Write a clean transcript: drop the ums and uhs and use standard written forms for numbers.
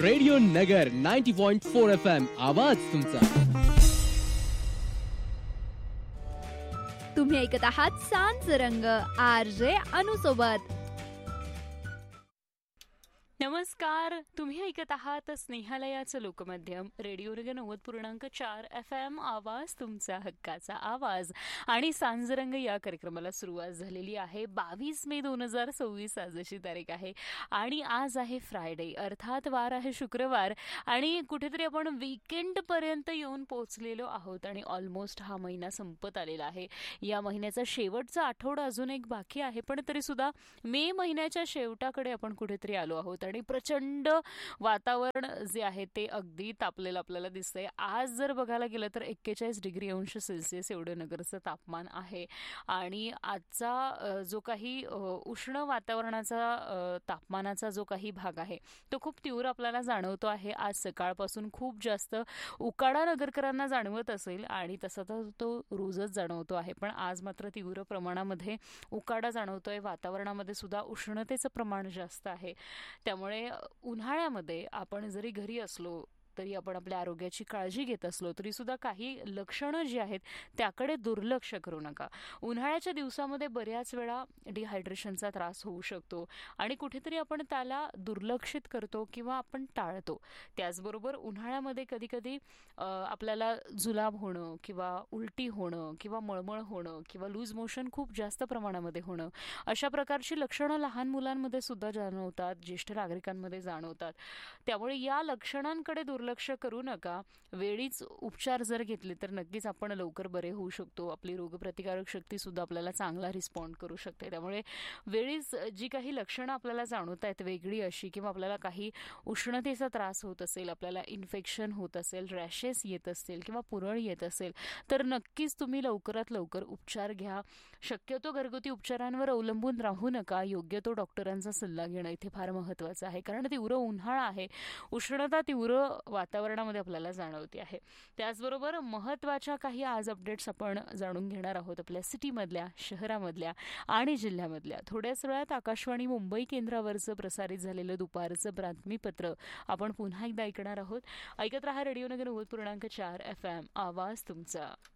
Radio नगर 90.4 FM आवाज तुमचा. तुम्ही ऐकत आहात सांज रंग RJ अनु सोबत. नमस्कार, तुम्ही ऐकत आहात स्नेहालयाचं लोकमाध्यम रेडिओ नगर 90.4 FM आवाज तुमचा हक्काचा आवाज. आणि सांजरंग या कार्यक्रमाला सुरुवात झालेली आहे. 22 मे 2026 आजची तारीख आहे आणि आज आहे फ्रायडे, अर्थात वार आहे शुक्रवार. आणि कुठेतरी आपण वीकेंड पर्यंत येऊन पोहोचलेलो आहोत आणि ऑलमोस्ट हा महिना संपत आलेला आहे. या महिन्याचा शेवटचा आठवडा अजून एक बाकी आहे, पण तरी सुद्धा मे महिन्याच्या शेवटाकडे आपण कुठेतरी आलो आहोत. आणि प्रचंड वातावरण जे आहे ते अगदी तापलेलं आपल्याला दिसतंय. आज जर बघायला गेलं तर 41 डिग्री अंश सेल्सिअस एवढं नगरचं तापमान आहे. आणि आजचा जो काही उष्ण वातावरणाचा तापमानाचा जो काही भाग आहे तो खूप तीव्र आपल्याला जाणवतो आहे. आज सकाळपासून खूप जास्त उकाडा नगरकरांना जाणवत असेल आणि तसा तर तो रोजच जाणवतो आहे, पण आज मात्र तीव्र प्रमाणामध्ये उकाडा जाणवतोय. वातावरणामध्ये सुद्धा उष्णतेचं प्रमाण जास्त आहे. त्यामुळे उन्हाळ्यामध्ये आपण जरी घरी असलो तरी आपण आपल्या आरोग्याची काळजी घेत असलो तरी सुद्धा काही लक्षणं जी आहेत त्याकडे दुर्लक्ष करू नका. उन्हाळ्याच्या दिवसामध्ये बऱ्याच वेळा डिहायड्रेशनचा त्रास होऊ शकतो आणि कुठेतरी आपण त्याला दुर्लक्षित करतो किंवा आपण टाळतो. त्याचबरोबर उन्हाळ्यामध्ये कधी कधी आपल्याला जुलाब होणं किंवा उलटी होणं किंवा मळमळ होणं किंवा लूज मोशन खूप जास्त प्रमाणामध्ये होणं, अशा प्रकारची लक्षणं लहान मुलांमध्ये सुद्धा जाणवतात, ज्येष्ठ नागरिकांमध्ये जाणवतात. त्यामुळे या लक्षणांकडे लक्ष करू नका. वेळीच उपचार जर घेतले तर नक्कीच आपण लवकर बरे होऊ शकतो. आपली रोगप्रतिकारक शक्ती सुद्धा आपल्याला चांगला रिस्पॉन्ड करू शकते. त्यामुळे वेळीच जी काही लक्षणं आपल्याला जाणवत आहेत वेगळी अशी, किंवा आपल्याला काही उष्णतेचा त्रास होत असेल, आपल्याला इन्फेक्शन होत असेल, रॅशेस येत असतील किंवा पुरळ येत असेल तर नक्कीच तुम्ही लवकरात लवकर उपचार घ्या. शक्यतो घरगुती उपचारांवर अवलंबून राहू नका. योग्य तो डॉक्टरांचा सल्ला घेणं इथे फार महत्त्वाचं आहे, कारण तीव्र उन्हाळा आहे, उष्णता तीव्र वातावरणामध्ये आपल्याला जाणवते आहे. त्याचबरोबर महत्त्वाच्या काही आज अपडेट्स आपण जाणून घेणार आहोत आपल्या सिटीमधल्या, शहरामधल्या आणि जिल्ह्यामधल्या. थोड्याच वेळात आकाशवाणी मुंबई केंद्रावरचं प्रसारित झालेलं दुपारचं बातमीपत्र आपण पुन्हा एकदा ऐकणार आहोत. ऐकत रहा रेडिओ नगर 90.4 FM आवाज तुमचा.